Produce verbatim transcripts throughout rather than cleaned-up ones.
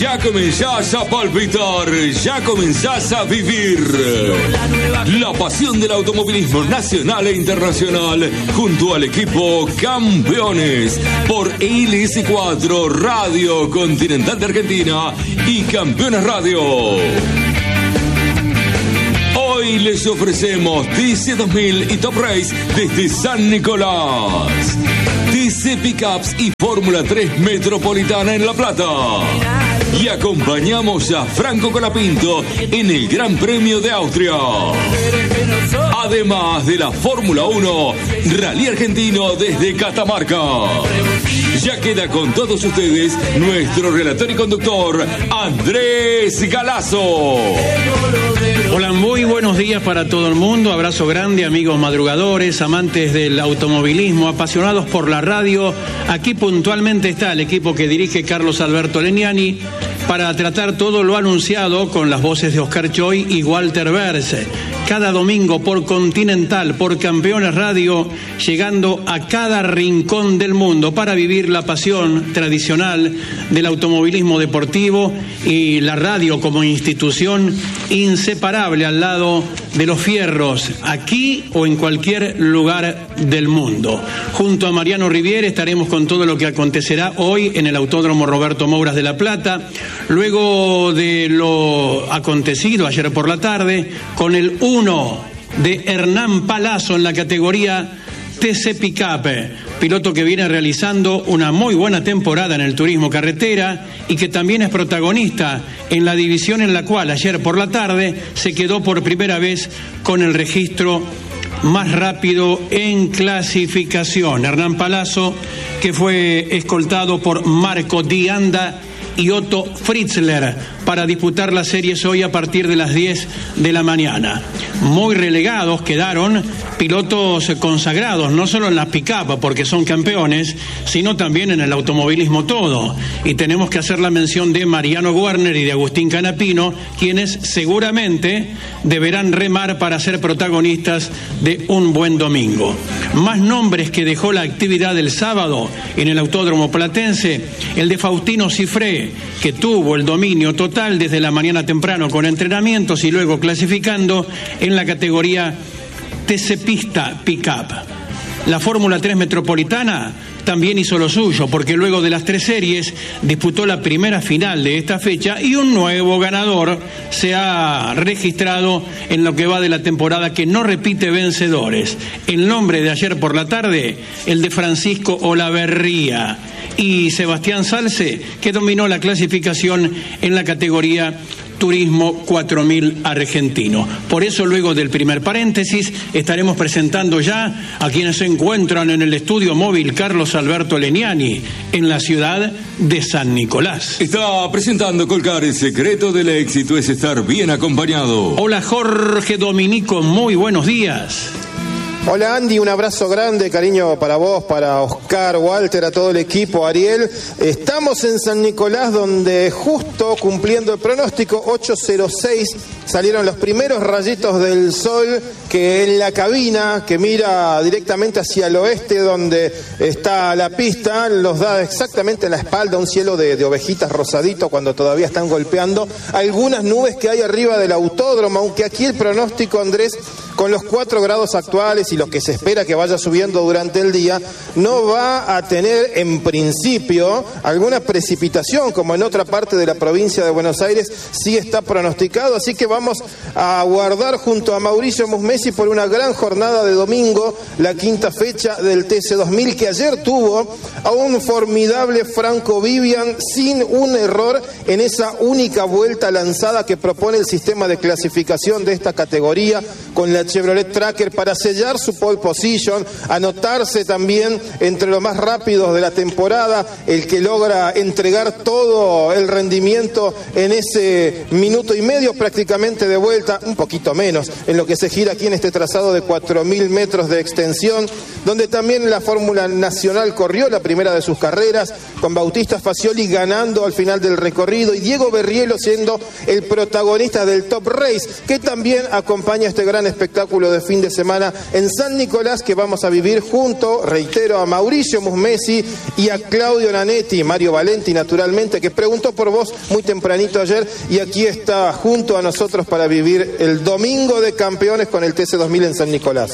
Ya comenzás a palpitar, ya comenzás a vivir la pasión del automovilismo nacional e internacional junto al equipo Campeones por L S cuatro Radio Continental de Argentina y Campeones Radio. Hoy les ofrecemos T C dos mil y Top Race desde San Nicolás, T C Pickups y Fórmula tres Metropolitana en La Plata. Y acompañamos a Franco Colapinto en el Gran Premio de Austria. Además de la Fórmula uno, Rally Argentino desde Catamarca. Ya queda con todos ustedes nuestro relator y conductor, Andrés Galazo. Hola, muy buenos días para todo el mundo. Abrazo grande, amigos madrugadores, amantes del automovilismo, apasionados por la radio. Aquí puntualmente está el equipo que dirige Carlos Alberto Leniani para tratar todo lo anunciado con las voces de Oscar Choi y Walter Berce. Cada domingo por Continental, por Campeones Radio, llegando a cada rincón del mundo para vivir la pasión tradicional del automovilismo deportivo y la radio como institución inseparable al lado de los fierros, aquí o en cualquier lugar del mundo. Junto a Mariano Riviere estaremos con todo lo que acontecerá hoy en el Autódromo Roberto Mouras de La Plata, luego de lo acontecido ayer por la tarde con el uno de Hernán Palazzo en la categoría T C Pickup, piloto que viene realizando una muy buena temporada en el turismo carretera y que también es protagonista en la división en la cual ayer por la tarde se quedó por primera vez con el registro más rápido en clasificación. Hernán Palazzo, que fue escoltado por Marco Di Anda y Otto Fritzler para disputar las series hoy a partir de las diez de la mañana. Muy relegados quedaron pilotos consagrados, no solo en las pick-up porque son campeones, sino también en el automovilismo todo. Y tenemos que hacer la mención de Mariano Werner y de Agustín Canapino, quienes seguramente deberán remar para ser protagonistas de un buen domingo. Más nombres que dejó la actividad del sábado en el Autódromo Platense, el de Faustino Cifré, que tuvo el dominio total desde la mañana temprano con entrenamientos y luego clasificando en la categoría T C Pista Pickup. La Fórmula tres Metropolitana también hizo lo suyo, porque luego de las tres series disputó la primera final de esta fecha y un nuevo ganador se ha registrado en lo que va de la temporada, que no repite vencedores. El nombre de ayer por la tarde, el de Francisco Olaverría y Sebastián Salce, que dominó la clasificación en la categoría Turismo cuatro mil argentino. Por eso, luego del primer paréntesis, estaremos presentando ya a quienes se encuentran en el estudio móvil Carlos Alberto Leniani, en la ciudad de San Nicolás. Está presentando Colcar, el secreto del éxito es estar bien acompañado. Hola Jorge Dominico, muy buenos días. Hola Andy, un abrazo grande, cariño para vos, para Oscar, Walter, a todo el equipo, Ariel. Estamos en San Nicolás, donde justo cumpliendo el pronóstico, ocho cero seis, salieron los primeros rayitos del sol, que en la cabina que mira directamente hacia el oeste, donde está la pista, los da exactamente en la espalda, un cielo de, de ovejitas rosadito cuando todavía están golpeando algunas nubes que hay arriba del autódromo, aunque aquí el pronóstico, Andrés, con los cuatro grados actuales y lo que se espera que vaya subiendo durante el día, no va a tener en principio alguna precipitación, como en otra parte de la provincia de Buenos Aires sí está pronosticado, así que vamos a aguardar junto a Mauricio Musmesi por una gran jornada de domingo, la quinta fecha del T C dos mil, que ayer tuvo a un formidable Franco Vivian sin un error en esa única vuelta lanzada que propone el sistema de clasificación de esta categoría, con la Chevrolet Tracker para sellar su pole position, anotarse también entre los más rápidos de la temporada, el que logra entregar todo el rendimiento en ese minuto y medio prácticamente de vuelta, un poquito menos en lo que se gira aquí en en este trazado de cuatro mil metros de extensión, donde también la Fórmula Nacional corrió la primera de sus carreras, con Bautista Facioli ganando al final del recorrido y Diego Berrielo siendo el protagonista del Top Race, que también acompaña este gran espectáculo de fin de semana en San Nicolás, que vamos a vivir junto, reitero, a Mauricio Musmesi y a Claudio Nanetti, Mario Valenti naturalmente, que preguntó por vos muy tempranito ayer y aquí está junto a nosotros para vivir el Domingo de Campeones con el T C dos mil en San Nicolás.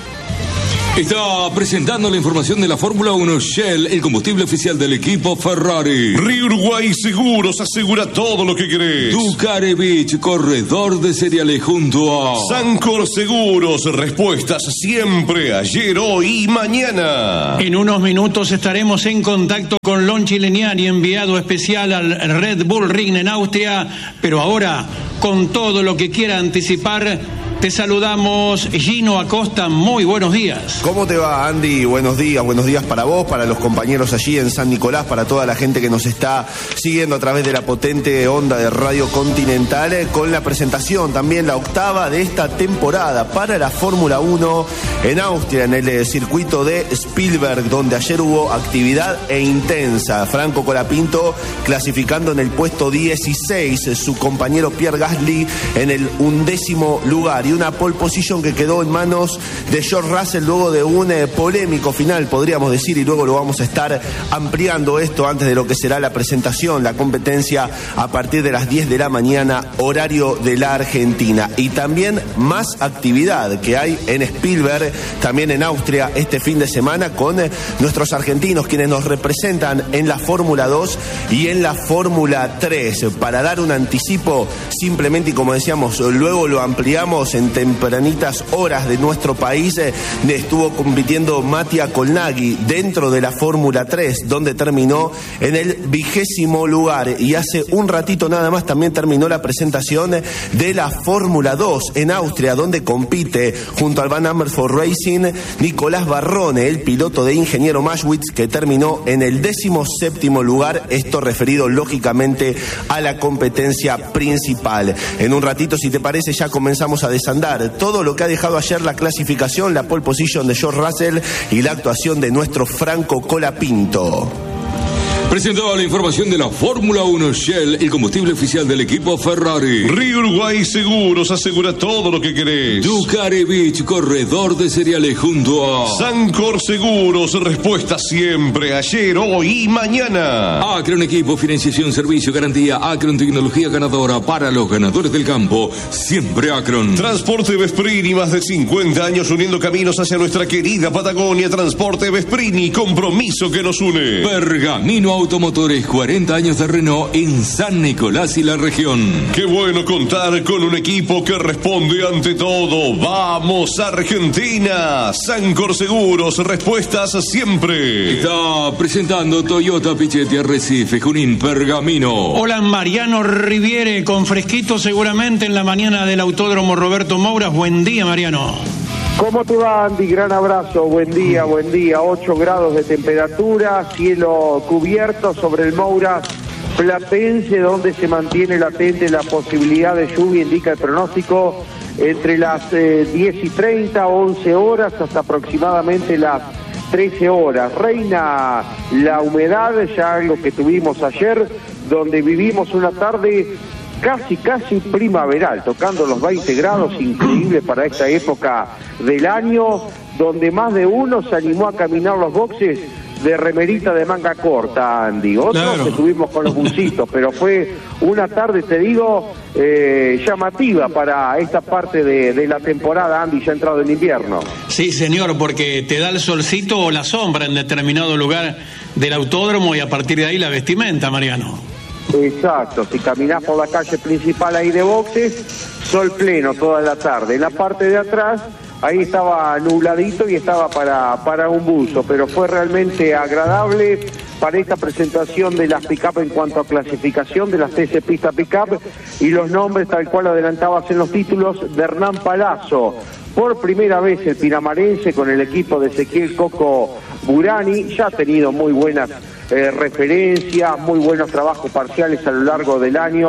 Está presentando la información de la Fórmula uno Shell, el combustible oficial del equipo Ferrari. Río Uruguay Seguros asegura todo lo que querés. Ducarevich, corredor de cereales junto a Sancor Seguros, respuestas siempre, ayer, hoy y mañana. En unos minutos estaremos en contacto con Lonchi Leniani, enviado especial al Red Bull Ring en Austria, pero ahora, con todo lo que quiera anticipar, te saludamos, Gino Acosta, muy buenos días. ¿Cómo te va, Andy? Buenos días, buenos días para vos, para los compañeros allí en San Nicolás, para toda la gente que nos está siguiendo a través de la potente onda de Radio Continental, con la presentación también, la octava de esta temporada para la Fórmula uno en Austria, en el circuito de Spielberg, donde ayer hubo actividad e intensa. Franco Colapinto clasificando en el puesto dieciséis, su compañero Pierre Gasly en el undécimo lugar, y una pole position que quedó en manos de George Russell luego de un eh, polémico final, podríamos decir, y luego lo vamos a estar ampliando esto antes de lo que será la presentación, la competencia a partir de las diez de la mañana, horario de la Argentina. Y también más actividad que hay en Spielberg, también en Austria este fin de semana, con eh, nuestros argentinos, quienes nos representan en la Fórmula dos y en la Fórmula tres. Para dar un anticipo, simplemente, y como decíamos, luego lo ampliamos en tempranitas horas de nuestro país, eh, estuvo compitiendo Mattia Colnaghi dentro de la Fórmula tres, donde terminó en el vigésimo lugar, y hace un ratito nada más también terminó la presentación de la Fórmula dos en Austria, donde compite junto al Van Amersfoort Racing Nicolás Barrone, el piloto de Ingeniero Maschwitz, que terminó en el décimo séptimo lugar, esto referido lógicamente a la competencia principal. En un ratito, si te parece, ya comenzamos a desandar todo lo que ha dejado ayer la clasificación, la pole position de George Russell y la actuación de nuestro Franco Colapinto. Presentaba la información de la Fórmula uno Shell, el combustible oficial del equipo Ferrari. Río Uruguay Seguros asegura todo lo que querés. Ducarevich, corredor de cereales junto a Sancor Seguros, respuesta siempre, ayer, hoy y mañana. Acron Equipo, financiación, servicio, garantía. Acron, tecnología ganadora para los ganadores del campo. Siempre Acron. Transporte Vesprini, más de cincuenta años uniendo caminos hacia nuestra querida Patagonia. Transporte Vesprini, compromiso que nos une. Pergamino Automotores, cuarenta años de Renault en San Nicolás y la región. Qué bueno contar con un equipo que responde ante todo. ¡Vamos, Argentina! Sancor Seguros, respuestas siempre. Está presentando Toyota Pichetti, Arrecife, Junín, Pergamino. Hola, Mariano Riviere, con fresquito seguramente en la mañana del Autódromo Roberto Mouras. Buen día, Mariano. ¿Cómo te va, Andy? Gran abrazo, buen día, buen día. ocho grados de temperatura, cielo cubierto sobre el Mouras Platense, donde se mantiene latente la posibilidad de lluvia, indica el pronóstico, entre las eh, diez y treinta, once horas, hasta aproximadamente las trece horas. Reina la humedad, ya algo que tuvimos ayer, donde vivimos una tarde casi, casi primaveral, tocando los veinte grados, increíble para esta época del año, donde más de uno se animó a caminar los boxes de remerita de manga corta, Andy. Otros claro. Estuvimos con los bucitos, pero fue una tarde, te digo, eh, llamativa para esta parte de, de la temporada, Andy, ya entrado el invierno. Sí, señor, porque te da el solcito o la sombra en determinado lugar del autódromo y a partir de ahí la vestimenta, Mariano. Exacto, si caminás por la calle principal ahí de boxes, sol pleno toda la tarde. En la parte de atrás, ahí estaba nubladito y estaba para, para un buzo, pero fue realmente agradable para esta presentación de las pick-up en cuanto a clasificación de las T C Pista Pick-up y los nombres tal cual adelantabas en los títulos de Hernán Palazzo. Por primera vez el pinamarense con el equipo de Ezequiel Coco Burani, ya ha tenido muy buenas eh, referencias, muy buenos trabajos parciales a lo largo del año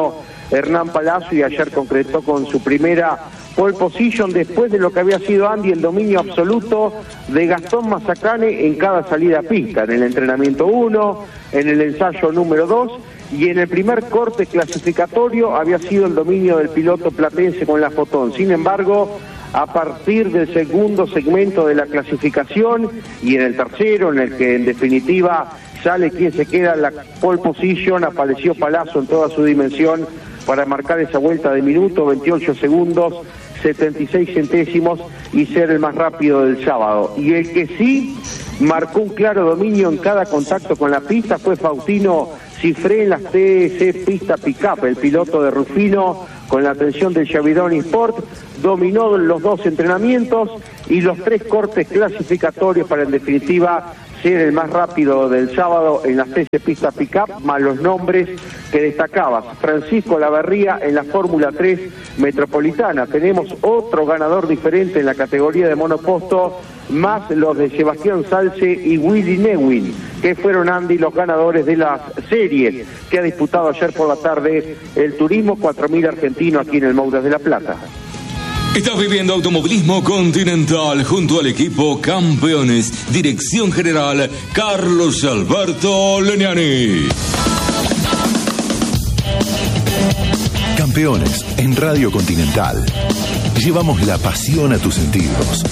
Hernán Palazzo, y ayer concretó con su primera pole position después de lo que había sido, Andy, el dominio absoluto de Gastón Mazacane en cada salida a pista, en el entrenamiento uno, en el ensayo número dos, y en el primer corte clasificatorio había sido el dominio del piloto platense con la Fotón. Sin embargo, a partir del segundo segmento de la clasificación y en el tercero, en el que en definitiva sale quien se queda en la pole position, apareció Palazzo en toda su dimensión para marcar esa vuelta de minuto, veintiocho segundos, setenta y seis centésimos, y ser el más rápido del sábado. Y el que sí marcó un claro dominio en cada contacto con la pista fue Faustino Cifré en las T S Pista Pickup, el piloto de Rufino, con la atención del Chavidón Sport, dominó los dos entrenamientos y los tres cortes clasificatorios para en definitiva ser el más rápido del sábado en las T S Pista Pickup, más los nombres que destacabas. Francisco Lavarría en la Fórmula tres Metropolitana. Tenemos otro ganador diferente en la categoría de monoposto, más los de Sebastián Salce y Willy Newin, que fueron, Andy, los ganadores de las series que ha disputado ayer por la tarde el Turismo cuatro mil argentino aquí en el Mouras de la Plata. Estás viviendo Automovilismo Continental junto al equipo Campeones. Dirección General Carlos Alberto Leniani. Campeones en Radio Continental. Llevamos la pasión a tus sentidos.